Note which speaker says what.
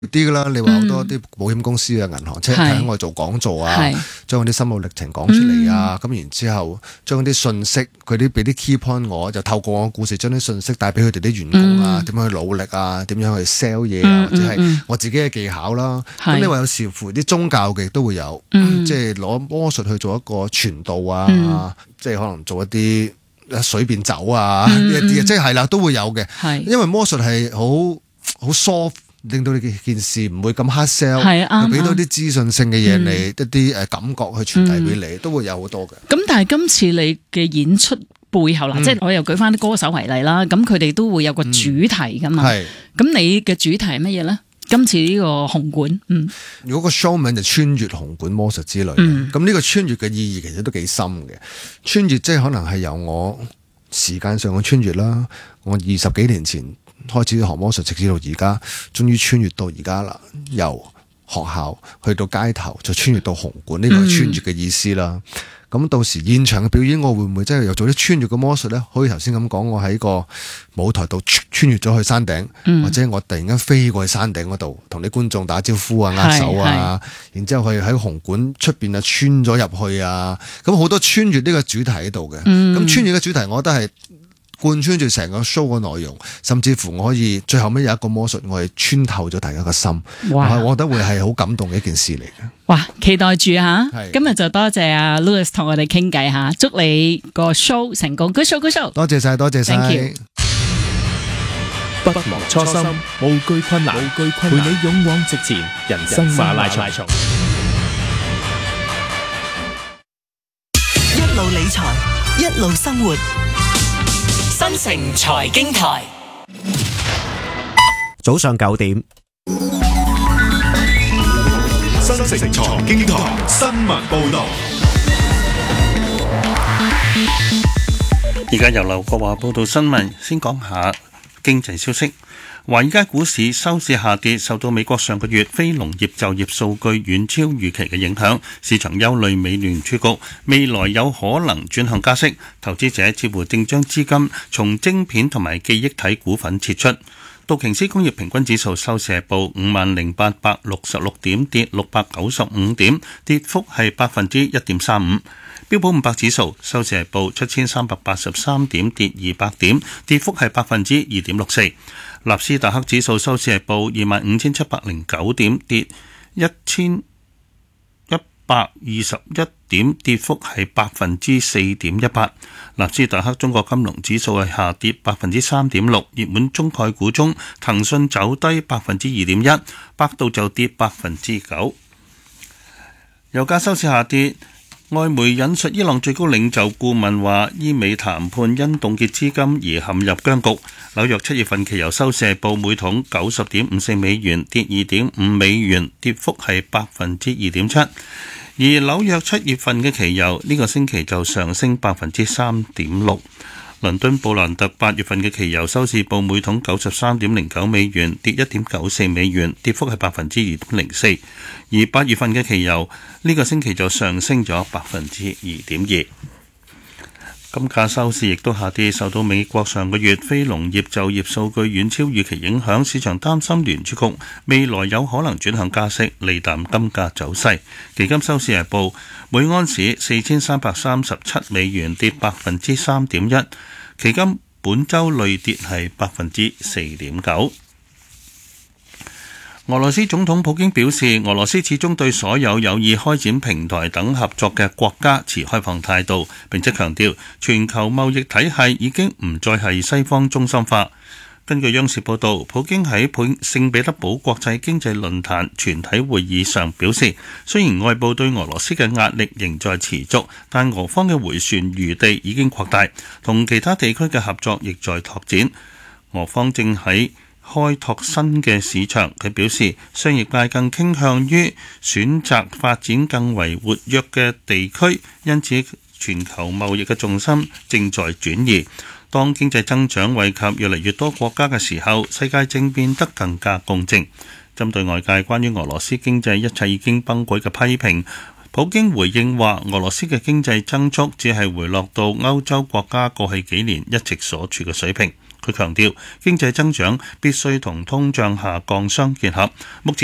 Speaker 1: 啲噶啦，你話好多啲保險公司啊、銀行即係喺我做講座啊，將嗰啲心路歷程講出嚟啊，咁然之後將啲信息佢啲俾啲 key point 我，就透過我故事將啲信息帶俾佢哋啲員工啊，點樣去努力啊，點樣去 sell 嘢啊，或者係我自己嘅技巧啦。咁你話有時乎啲宗教嘅亦都會有，即係攞魔術去做一個傳道啊，即係可能做一啲水變酒啊呢一啲，即係啦都會有嘅。因為魔術係好 soft。令到你件事唔會咁 hard sell，俾到啲資訊性嘅嘢你，一啲感覺去傳遞俾你，都會有好多嘅。
Speaker 2: 咁但係今次你嘅演出背後啦，即係我又舉翻啲歌手為例啦，咁佢哋都會有個主題噶嘛。咁你嘅主題係乜嘢咧？今次呢個紅館，
Speaker 1: 如果個 show 名就穿越紅館魔術之類，咁呢個穿越嘅意義其實都幾深嘅。穿越即係可能係由我時間上嘅穿越啦，我20幾年前開始學魔術，直至到而家，終於穿越到而家啦。由學校去到街頭，就穿越到紅館，呢個係穿越嘅意思啦。咁到時現場嘅表演，我會唔會真係又做啲穿越嘅魔術呢？好似頭先咁講，我喺個舞台度穿越咗去山頂，或者我突然間飛過去山頂嗰度，同啲觀眾打招呼啊、握手啊，然之後去喺紅館出邊啊穿咗入去啊，咁好多穿越呢個主題喺度嘅。咁穿越嘅主題，我覺得係貫穿住成個 show 嘅內容，甚至乎我可以最後尾有一個魔術，我係穿透咗大家嘅心。我覺得會係好感動嘅一件事嚟嘅。
Speaker 2: 哇！期待住吓，今日就多謝阿 Louis 同我哋傾偈吓，祝你個 show 成功，Good show，Good show。
Speaker 1: 多謝晒，多謝晒。
Speaker 2: Thank you。
Speaker 3: 不忘初心，無懼困難，陪你勇往直前，人生馬拉松。
Speaker 4: 一路理財，一路生活。
Speaker 5: 新城財經台，
Speaker 6: 早上9點。
Speaker 7: 新城財經台新聞報道。
Speaker 8: 而家由劉國華報道新聞，先講下經濟消息。華爾街股市收市下跌，受到美國上個月非農業就業數據遠超預期嘅影響，市場憂慮美聯儲局未來有可能轉向加息，投資者似乎正將資金從晶片同埋記憶體股份撤出。道瓊斯工業平均指數收市報50,866點，跌695點，跌幅係 1.35%。標普500指數收市報7383點，跌200點，跌幅係 2.64%。納斯達克指數收市報25,709點，跌1121點，跌幅係 4.18%。納斯達克中國金融指數係下跌 3.6%，熱門中概股中騰訊走低 2.1%， 百度就跌 9%。油價收市下跌。外媒引述伊朗最高領袖顧問話，伊美談判因凍結資金而陷入僵局。紐約7月份期油收市報每桶90.54美元，跌2.5美元，跌幅係 2.7%。而紐約7月份嘅期油呢個星期就上升 3.6%。倫敦布蘭特8月份嘅期油收市報每桶93.09美元，跌1.94美元，跌幅係 2.04%。而8月份嘅期油呢個星期就上升咗 2.2%。金價收市亦都下跌，受到美國上個月非農業就業數據遠超預期影響，市場擔心聯儲局未來有可能轉向加息，利淡金價走勢。期金收市係報每盎司4337美元，跌 3.1%。期金本週累跌係 4.9%。俄羅斯總統普京表示，俄羅斯始終對所有有意開展平台等合作嘅國家持開放態度，並且強調全球貿易體系已經唔再係西方中心化。根據央視報導，普京喺聖彼得堡國際經濟論壇全體會議上表示，雖然外部對俄羅斯嘅壓力仍在持續，但俄方嘅迴旋餘地已經擴大，同其他地區嘅合作亦在拓展。俄方正喺開拓新嘅市場，佢表示商業界更傾向於選擇發展更為活躍嘅地區，因此全球貿易嘅重心正在轉移。當經濟增長惠及越嚟越多國家嘅時候，世界正變得更加公正。針對外界關於俄羅斯經濟一切已經崩潰嘅批評，普京回應話，俄羅斯嘅經濟增速只係回落到歐洲國家過去幾年一直所處嘅水平。 佢強調，經濟增長必須同通脹下降相結合。目前